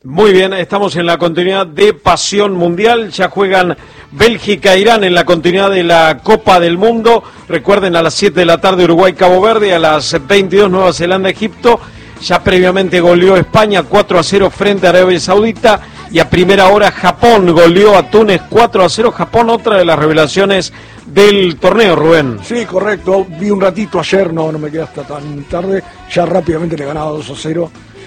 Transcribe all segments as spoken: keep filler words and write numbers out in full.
Muy bien, estamos en la continuidad de Pasión Mundial, ya juegan Bélgica e Irán en la continuidad de la Copa del Mundo. Recuerden, a las siete de la tarde Uruguay-Cabo Verde, a las veintidós Nueva Zelanda-Egipto. Ya previamente goleó España cuatro a cero frente a Arabia Saudita, y a primera hora Japón goleó a Túnez cuatro a cero. Japón, otra de las revelaciones del torneo, Rubén. Sí, correcto, vi un ratito ayer, no, no me quedé hasta tan tarde, ya rápidamente le ganaba dos a cero.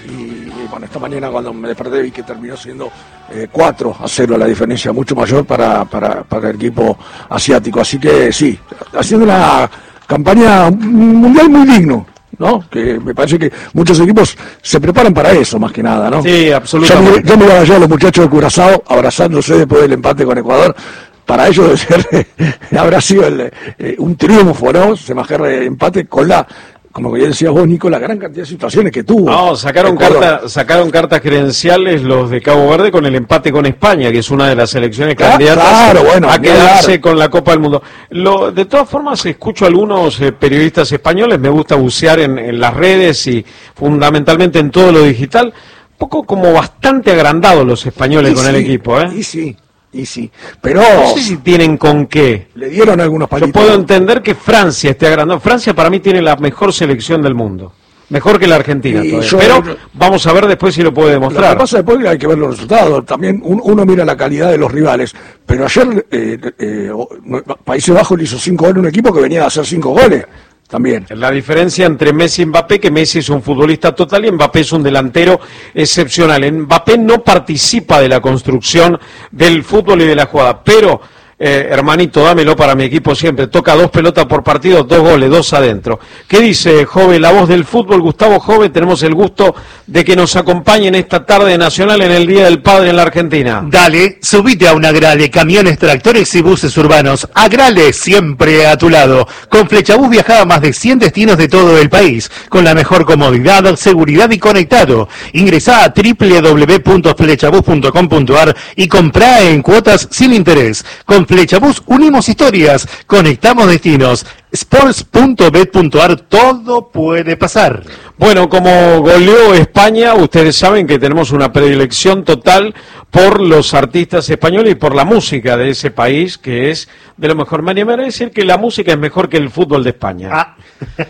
Y bueno, esta mañana cuando me desperté vi que terminó siendo eh, cuatro a cero, la diferencia mucho mayor para, para, para el equipo asiático. Así que sí, haciendo una campaña mundial muy digno, ¿no? Que me parece que muchos equipos se preparan para eso, más que nada, ¿no? Sí, absolutamente. Yo me iba allá a los muchachos de Curazao abrazándose después del empate con Ecuador. Para ellos debe ser, habrá sido el, eh, un triunfo, ¿no? Semejante empate con la... Como ya decías vos, Nico, la gran cantidad de situaciones que tuvo. No, sacaron, carta, sacaron cartas credenciales los de Cabo Verde con el empate con España, que es una de las selecciones candidatas claro, bueno, a quedarse claro. con la Copa del Mundo. Lo, de todas formas, escucho a algunos eh, periodistas españoles, me gusta bucear en, en las redes y fundamentalmente en todo lo digital, un poco como bastante agrandados los españoles y con sí, el equipo, ¿eh? Y sí. Y sí, pero... No sé si tienen con qué. Le dieron algunos palitos. Yo puedo entender que Francia esté agrandando. Francia para mí tiene la mejor selección del mundo. Mejor que la Argentina todavía. Yo, pero vamos a ver después si lo puede demostrar. Lo que pasa después hay que ver los resultados. También uno mira la calidad de los rivales. Pero ayer eh, eh, Países Bajos le hizo cinco goles a un equipo que venía a hacer cinco goles. También. La diferencia entre Messi y Mbappé, que Messi es un futbolista total y Mbappé es un delantero excepcional. Mbappé no participa de la construcción del fútbol y de la jugada, pero eh, hermanito, dámelo para mi equipo siempre. Toca dos pelotas por partido, dos goles, dos adentro. ¿Qué dice Jove, la voz del fútbol? Gustavo Jove, tenemos el gusto de que nos acompañen esta tarde nacional en el Día del Padre en la Argentina. Dale, subite a una Grale, camiones, tractores y buses urbanos. A Grale, siempre a tu lado. Con Flechabús viajaba a más de cien destinos de todo el país, con la mejor comodidad, seguridad y conectado. Ingresá a doble u doble u doble u punto flechabús punto com punto ar y comprá en cuotas sin interés. Con Flechabús unimos historias, conectamos destinos. sports punto bet punto ar, todo puede pasar. Bueno, como goleó España, ustedes saben que tenemos una predilección total por los artistas españoles y por la música de ese país, que es de lo mejor. Me animaré a decir que la música es mejor que el fútbol de España. Ah.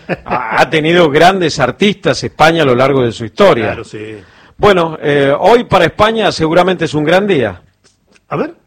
Ha tenido grandes artistas España a lo largo de su historia. Claro, sí. Bueno, eh, hoy para España seguramente es un gran día. A ver.